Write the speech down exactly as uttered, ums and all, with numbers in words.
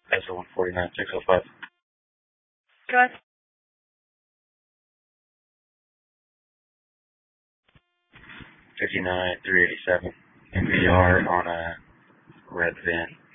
S O one forty-nine six oh five. Go ahead. fifty-nine three eighty-seven. M V R on a red van.